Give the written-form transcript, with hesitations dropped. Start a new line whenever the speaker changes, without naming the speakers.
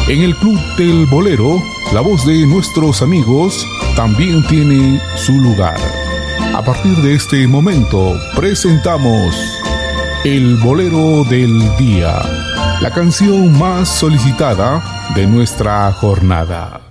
En el Club del Bolero, la voz de nuestros amigos también tiene su lugar. A partir de este momento, presentamos El Bolero del Día, la canción más solicitada de nuestra jornada.